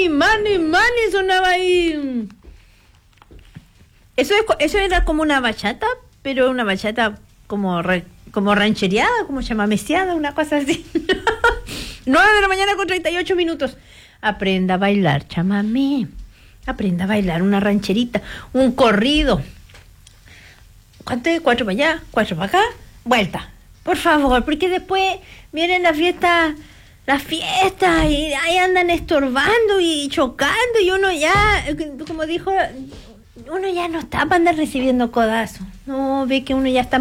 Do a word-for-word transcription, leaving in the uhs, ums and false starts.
mani, mani, mani, sonaba ahí. Eso, es, eso era como una bachata, pero una bachata como, re, como ranchereada, como chamameceada, una cosa así. nueve de la mañana con treinta y ocho minutos. Aprenda a bailar chamamé. Aprenda a bailar una rancherita, un corrido. ¿Cuánto es? Cuatro para allá, cuatro para acá, vuelta. Por favor, porque después vienen las fiestas, las fiestas y ahí andan estorbando y chocando y uno ya, como dijo, uno ya no está para andar recibiendo codazos. No, ve que uno ya está